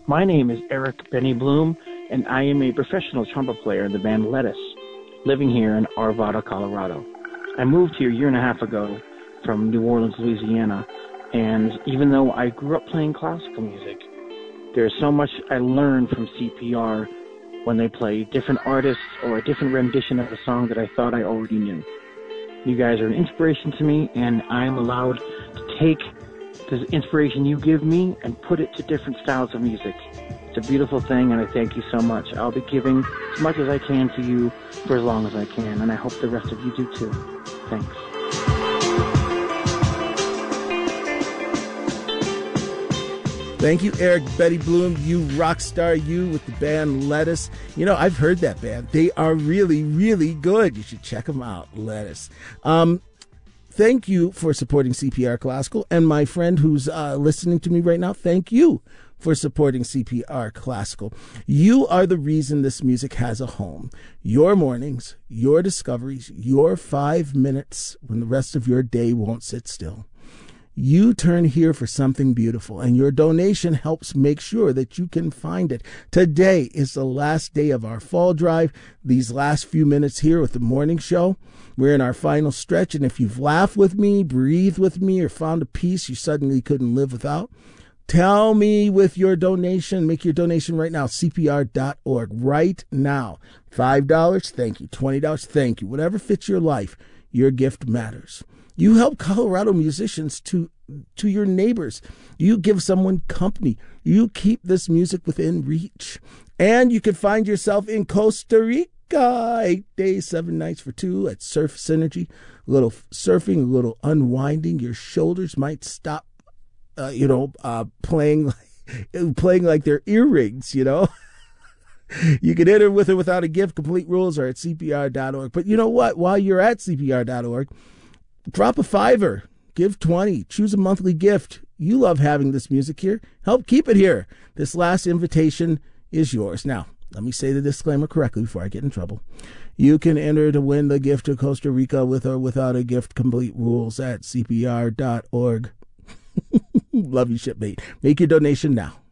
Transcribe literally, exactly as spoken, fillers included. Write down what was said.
My name is Eric Benny Bloom, and I am a professional trumpet player in the band Lettuce, living here in Arvada, Colorado. I moved here a year and a half ago from New Orleans, Louisiana, and even though I grew up playing classical music, there's so much I learned from C P R when they play different artists or a different rendition of a song that I thought I already knew. You guys are an inspiration to me, and I'm allowed to take the inspiration you give me and put it to different styles of music. It's a beautiful thing, and I thank you so much. I'll be giving as much as I can to you for as long as I can, and I hope the rest of you do too. Thanks. Thank you, Eric Betty Bloom. You rock star, you with the band Lettuce. You know, I've heard that band. They are really, really good. You should check them out, Lettuce. Um, thank you for supporting C P R Classical. And my friend who's uh, listening to me right now, thank you for supporting C P R Classical. You are the reason this music has a home. Your mornings, your discoveries, your five minutes when the rest of your day won't sit still. You turn here for something beautiful, and your donation helps make sure that you can find it. Today is the last day of our fall drive. These last few minutes here with the morning show, we're in our final stretch, and if you've laughed with me, breathed with me, or found a piece you suddenly couldn't live without, tell me with your donation. Make your donation right now, C P R dot org, right now. five dollars, thank you. twenty dollars, thank you. Whatever fits your life, your gift matters. You help Colorado musicians to to your neighbors. You give someone company. You keep this music within reach. And you can find yourself in Costa Rica, eight days, seven nights for two at Surf Synergy. A little surfing, a little unwinding. Your shoulders might stop, uh, you know, uh, playing like, playing like they're earrings, you know. You can enter with or without a gift. Complete rules are at C P R dot org. But you know what? While you're at C P R dot org, drop a fiver, give twenty, choose a monthly gift. You love having this music here. Help keep it here. This last invitation is yours. Now, let me say the disclaimer correctly before I get in trouble. You can enter to win the gift to Costa Rica with or without a gift. Complete rules at C P R dot org. Love you, shipmate. Make your donation now.